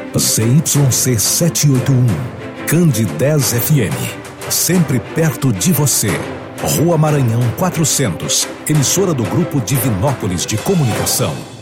ZYC 781, Candi 10 FM, sempre perto de você. Rua Maranhão 400, emissora do Grupo Divinópolis de Comunicação.